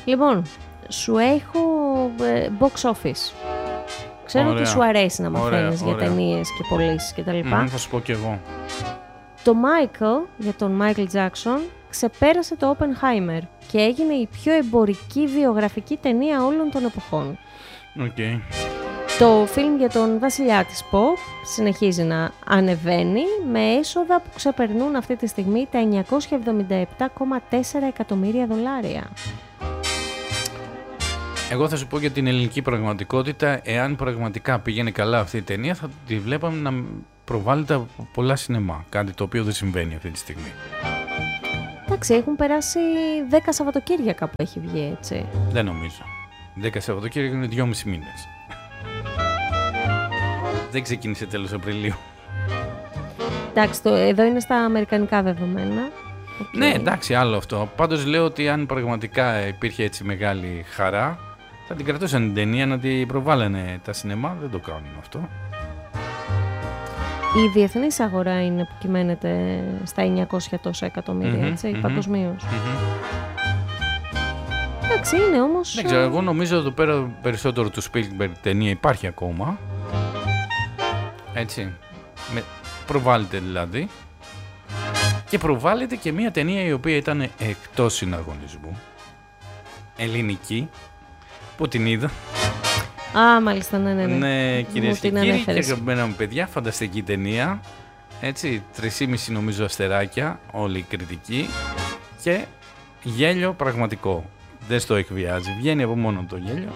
Λοιπόν, σου έχω box office. Ξέρω ότι σου αρέσει να μαθαίνεις για ταινίες και πωλήσεις κτλ. Θα σου πω κι εγώ. Το Michael, για τον Michael Jackson, ξεπέρασε το Oppenheimer και έγινε η πιο εμπορική βιογραφική ταινία όλων των εποχών. Okay. Το φιλμ για τον βασιλιά της pop συνεχίζει να ανεβαίνει με έσοδα που ξεπερνούν αυτή τη στιγμή τα 977,4 εκατομμύρια δολάρια. Εγώ θα σου πω για την ελληνική πραγματικότητα. Εάν πραγματικά πήγαινε καλά αυτή η ταινία, θα τη βλέπαμε να προβάλλεται από πολλά σινεμά. Κάτι το οποίο δεν συμβαίνει αυτή τη στιγμή. Εντάξει, έχουν περάσει 10 Σαββατοκύριακα που έχει βγει, έτσι. Δεν νομίζω. 10 Σαββατοκύριακα είναι 2,5 μήνες. Δεν ξεκίνησε τέλος Απριλίου. Εντάξει, εδώ είναι στα αμερικανικά δεδομένα. Okay. Ναι, εντάξει, άλλο αυτό. Πάντως λέω ότι αν πραγματικά υπήρχε έτσι μεγάλη χαρά, θα την κρατούσαν την ταινία να την προβάλλανε τα σινεμά. Δεν το κάνουν αυτό. Η διεθνής αγορά είναι που κυμαίνεται στα 900 τόσα εκατομμύρια, έτσι, παγκοσμίως. Εντάξει, είναι όμως... Δεν ξέρω, εγώ νομίζω εδώ πέρα περισσότερο του Spielberg ταινία υπάρχει ακόμα. Έτσι, προβάλλεται δηλαδή. Και προβάλλεται και μια ταινία η οποία ήταν εκτός συναγωνισμού. Ελληνική, που την είδα. Α, μάλιστα, ναι. Ναι, κυρίες και κύριοι, και αγαπημένα μου παιδιά, φανταστική ταινία. Έτσι, 3,5 νομίζω αστεράκια, όλη η κριτική. Και γέλιο πραγματικό. Δεν στο εκβιάζει, βγαίνει από μόνο το γέλιο.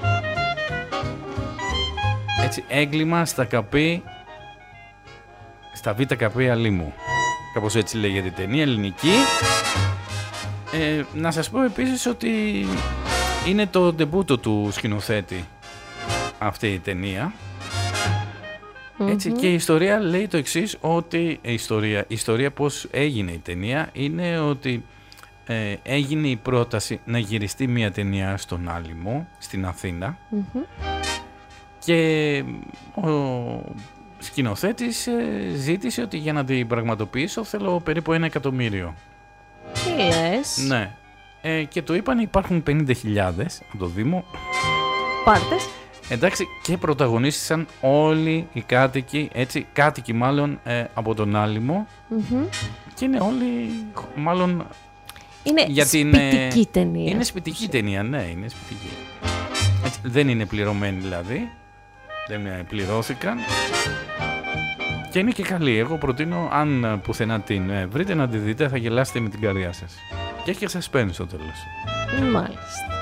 Έτσι, έγκλημα στα καπί, στα β' καπί αλίμου. Κάπως έτσι λέγεται η ταινία, ελληνική. Να σας πω επίσης ότι είναι το ντεμπούτο του σκηνοθέτη αυτή η ταινία. Έτσι, και η ιστορία λέει το εξής, ότι η ιστορία πώς έγινε η ταινία είναι ότι έγινε η πρόταση να γυριστεί μια ταινία στον Άλυμο, στην Αθήνα, και ο σκηνοθέτης ζήτησε ότι για να την πραγματοποιήσω θέλω περίπου 1 εκατομμύριο. Τι λες? Ναι. Και του είπαν υπάρχουν 50.000 από το Δήμο. Πάρτες. Εντάξει, και πρωταγωνίστησαν όλοι οι κάτοικοι, έτσι, κάτοικοι μάλλον από τον Άλυμο. Και είναι όλοι μάλλον... Είναι σπιτική ταινία. Είναι σπιτική ταινία, ναι, είναι σπιτική. Έτσι, δεν είναι πληρωμένη δηλαδή. Δεν πληρώθηκαν. Και είναι και καλή. Εγώ προτείνω, αν πουθενά την βρείτε, να τη δείτε, θα γελάσετε με την καρδιά σας. Και έχει suspense στο τέλος. Μάλιστα.